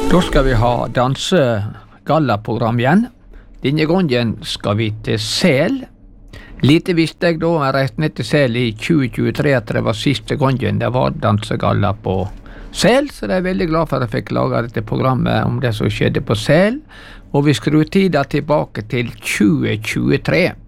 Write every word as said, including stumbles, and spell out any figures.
Da skal vi ha dansegallaprogram igjen. Denne gangen skal vi til Sel. Lite visste jeg da jeg reiste ned til Sel i tjue tjuetre at det var siste gangen det var dansegalla på Sel, så jeg er veldig glad for at jeg fikk laget dette programmet om det som skjedde på Sel. Og vi skrur tida tilbake til tjue tjuetre.